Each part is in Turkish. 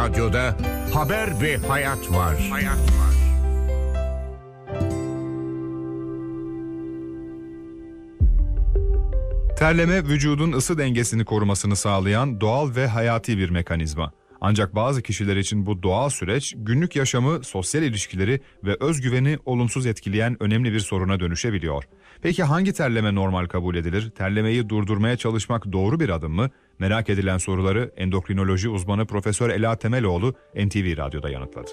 Radyo'da haber ve hayat var. Terleme vücudun ısı dengesini korumasını sağlayan doğal ve hayati bir mekanizma. Ancak bazı kişiler için bu doğal süreç günlük yaşamı, sosyal ilişkileri ve özgüveni olumsuz etkileyen önemli bir soruna dönüşebiliyor. Peki hangi terleme normal kabul edilir? Terlemeyi durdurmaya çalışmak doğru bir adım mı? Merak edilen soruları endokrinoloji uzmanı Profesör Ela Temeloğlu NTV Radyo'da yanıtladı.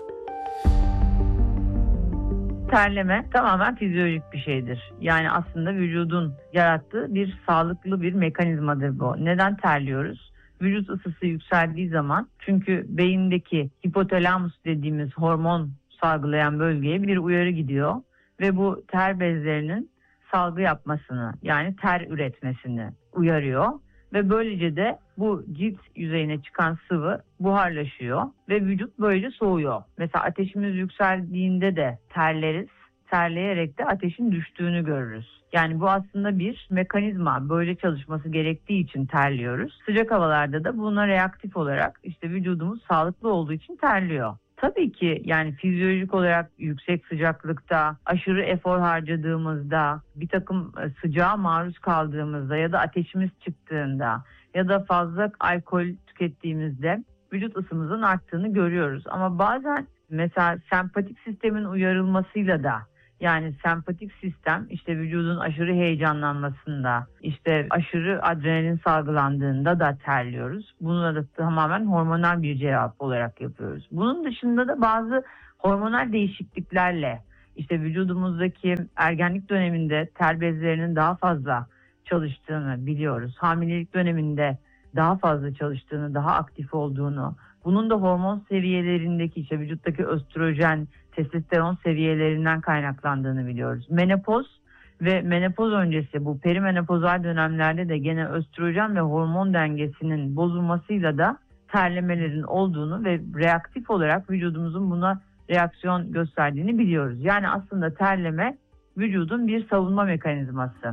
Terleme tamamen fizyolojik bir şeydir. Yani aslında vücudun yarattığı bir sağlıklı bir mekanizmadır bu. Neden terliyoruz? Vücut ısısı yükseldiği zaman, çünkü beyindeki hipotalamus dediğimiz hormon salgılayan bölgeye bir uyarı gidiyor ve bu ter bezlerinin salgı yapmasını, yani ter üretmesini uyarıyor ve böylece de bu cilt yüzeyine çıkan sıvı buharlaşıyor ve vücut böylece soğuyor. Mesela ateşimiz yükseldiğinde de terleriz. Terleyerek de ateşin düştüğünü görürüz. Yani bu aslında bir mekanizma. Böyle çalışması gerektiği için terliyoruz. Sıcak havalarda da buna reaktif olarak işte vücudumuz sağlıklı olduğu için terliyor. Tabii ki yani fizyolojik olarak yüksek sıcaklıkta, aşırı efor harcadığımızda, bir takım sıcağa maruz kaldığımızda ya da ateşimiz çıktığında ya da fazla alkol tükettiğimizde vücut ısımızın arttığını görüyoruz. Ama bazen mesela sempatik sistemin uyarılmasıyla da, yani sempatik sistem işte vücudun aşırı heyecanlanmasında, işte aşırı adrenalin salgılandığında da terliyoruz. Bunu da tamamen hormonal bir cevap olarak yapıyoruz. Bunun dışında da bazı hormonal değişikliklerle işte vücudumuzdaki ergenlik döneminde ter bezlerinin daha fazla çalıştığını biliyoruz. Hamilelik döneminde daha fazla çalıştığını, daha aktif olduğunu, bunun da hormon seviyelerindeki işte vücuttaki östrojen, testosteron seviyelerinden kaynaklandığını biliyoruz. Menopoz ve menopoz öncesi bu perimenopozal dönemlerde de gene östrojen ve hormon dengesinin bozulmasıyla da terlemelerin olduğunu ve reaktif olarak vücudumuzun buna reaksiyon gösterdiğini biliyoruz. Yani aslında terleme vücudun bir savunma mekanizması.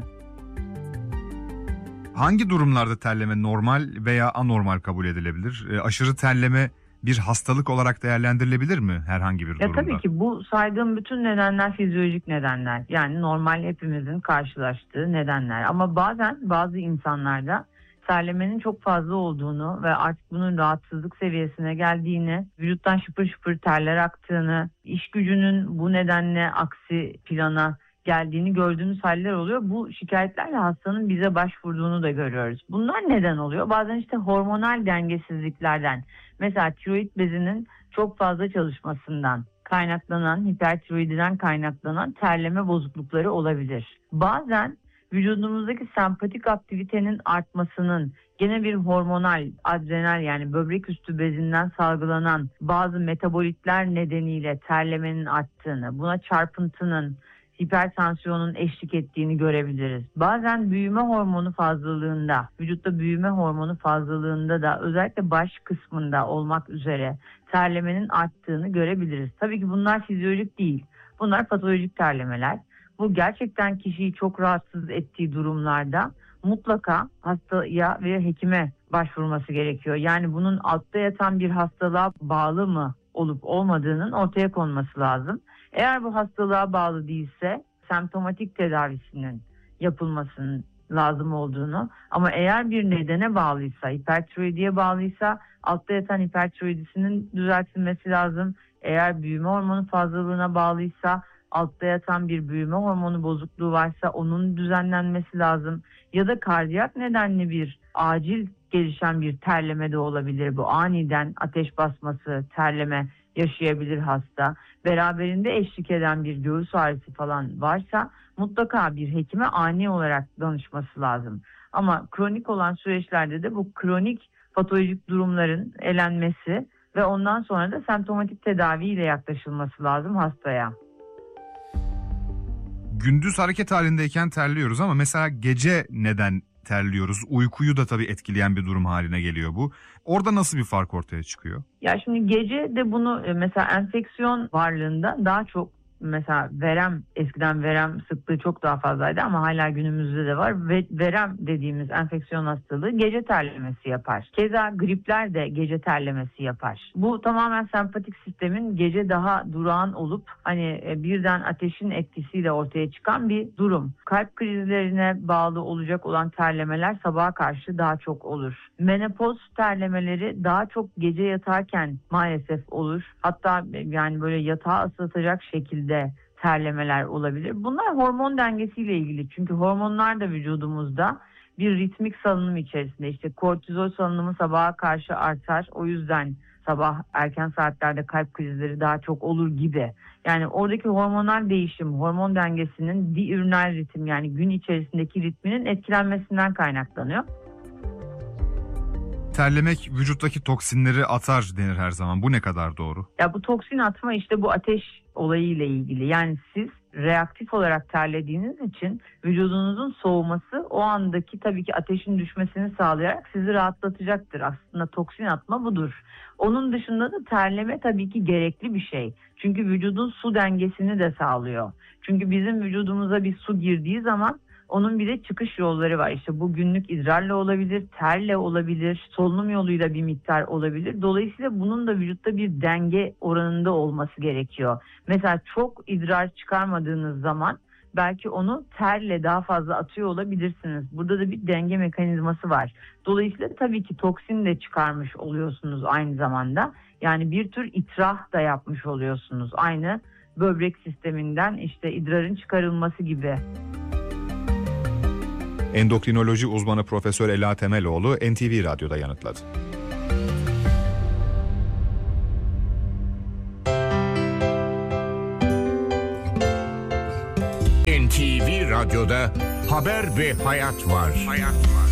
Hangi durumlarda terleme normal veya anormal kabul edilebilir? Aşırı terleme bir hastalık olarak değerlendirilebilir mi herhangi bir durumda? Tabii ki bu saydığım bütün nedenler fizyolojik nedenler. Yani normal hepimizin karşılaştığı nedenler. Ama bazen bazı insanlarda terlemenin çok fazla olduğunu ve artık bunun rahatsızlık seviyesine geldiğini, vücuttan şıpır şıpır terler aktığını, iş gücünün bu nedenle aksi plana geldiğini gördüğümüz haller oluyor. Bu şikayetlerle hastanın bize başvurduğunu da görüyoruz. Bunlar neden oluyor? Bazen işte hormonal dengesizliklerden, mesela tiroid bezinin çok fazla çalışmasından kaynaklanan, hipertiroididen kaynaklanan terleme bozuklukları olabilir. Bazen vücudumuzdaki sempatik aktivitenin artmasının, gene bir hormonal, adrenal yani böbrek üstü bezinden salgılanan bazı metabolitler nedeniyle terlemenin arttığını, buna çarpıntının, hipertansiyonun eşlik ettiğini görebiliriz. Bazen büyüme hormonu fazlalığında, vücutta büyüme hormonu fazlalığında da özellikle baş kısmında olmak üzere terlemenin arttığını görebiliriz. Tabii ki bunlar fizyolojik değil. Bunlar patolojik terlemeler. Bu gerçekten kişiyi çok rahatsız ettiği durumlarda mutlaka hastaya ve hekime başvurması gerekiyor. Yani bunun altta yatan bir hastalığa bağlı mı olup olmadığının ortaya konması lazım. Eğer bu hastalığa bağlı değilse semptomatik tedavisinin yapılmasının lazım olduğunu, ama eğer bir nedene bağlıysa, hipertiroidiye bağlıysa altta yatan hipertiroidisinin düzeltilmesi lazım. Eğer büyüme hormonu fazlalığına bağlıysa, altta yatan bir büyüme hormonu bozukluğu varsa onun düzenlenmesi lazım. Ya da kardiyak nedenli bir acil gelişen bir terleme de olabilir. Bu aniden ateş basması, terleme yaşayabilir hasta. Beraberinde eşlik eden bir göğüs ağrısı falan varsa mutlaka bir hekime ani olarak danışması lazım. Ama kronik olan süreçlerde de bu kronik patolojik durumların elenmesi ve ondan sonra da semptomatik tedaviyle yaklaşılması lazım hastaya. Gündüz hareket halindeyken terliyoruz ama mesela gece neden terliyoruz? Uykuyu da tabii etkileyen bir durum haline geliyor bu. Orada nasıl bir fark ortaya çıkıyor? Ya şimdi gece de bunu mesela enfeksiyon varlığında daha çok mesela verem, eskiden verem sıklığı çok daha fazlaydı ama hala günümüzde de var. Ve verem dediğimiz enfeksiyon hastalığı gece terlemesi yapar. Keza gripler de gece terlemesi yapar. Bu tamamen sempatik sistemin gece daha durağan olup hani birden ateşin etkisiyle ortaya çıkan bir durum. Kalp krizlerine bağlı olacak olan terlemeler sabaha karşı daha çok olur. Menopoz terlemeleri daha çok gece yatarken maalesef olur. Hatta yani böyle yatağa ıslatacak şekilde terlemeler olabilir. Bunlar hormon dengesiyle ilgili. Çünkü hormonlar da vücudumuzda bir ritmik salınım içerisinde. İşte kortizol salınımı sabaha karşı artar. O yüzden sabah erken saatlerde kalp krizleri daha çok olur gibi. Yani oradaki hormonal değişim, hormon dengesinin diürnal ritim yani gün içerisindeki ritminin etkilenmesinden kaynaklanıyor. Terlemek vücuttaki toksinleri atar denir her zaman. Bu ne kadar doğru? Ya bu toksin atma işte bu ateş olayıyla ilgili. Yani siz reaktif olarak terlediğiniz için vücudunuzun soğuması o andaki tabii ki ateşin düşmesini sağlayarak sizi rahatlatacaktır. Aslında toksin atma budur. Onun dışında da terleme tabii ki gerekli bir şey. Çünkü vücudun su dengesini de sağlıyor. Çünkü bizim vücudumuza bir su girdiği zaman onun bir de çıkış yolları var. İşte bu günlük idrarla olabilir, terle olabilir, solunum yoluyla bir miktar olabilir. Dolayısıyla bunun da vücutta bir denge oranında olması gerekiyor. Mesela çok idrar çıkarmadığınız zaman belki onu terle daha fazla atıyor olabilirsiniz. Burada da bir denge mekanizması var. Dolayısıyla tabii ki toksin de çıkarmış oluyorsunuz aynı zamanda. Yani bir tür itrah da yapmış oluyorsunuz. Aynı böbrek sisteminden işte idrarın çıkarılması gibi. Endokrinoloji uzmanı Profesör Ela Temeloğlu NTV Radyo'da yanıtladı. NTV Radyo'da Haber ve Hayat var.